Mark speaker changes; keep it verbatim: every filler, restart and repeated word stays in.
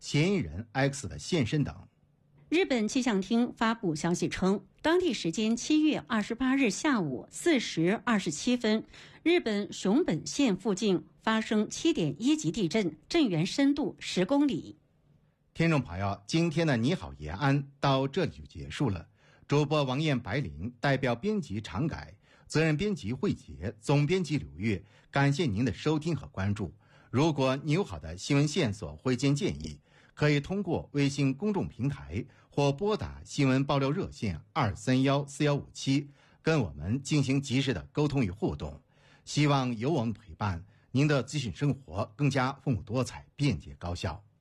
Speaker 1: 嫌疑人 X 的现身等。
Speaker 2: 日本气象厅发布消息称，当地时间七月二十八日下午四时二十七分，日本熊本县附近发生七点一级地震，震源深度十公里。
Speaker 1: 听众朋友，今天的你好延安到这里就结束了。主播王艳、白灵，代表编辑常改，责任编辑慧杰，总编辑柳月，感谢您的收听和关注。如果你有好的新闻线索或意见建议，可以通过微信公众平台或拨打新闻爆料热线二三幺四幺五七跟我们进行及时的沟通与互动。希望有我们陪伴，您的资讯生活更加丰富多彩、便捷高效。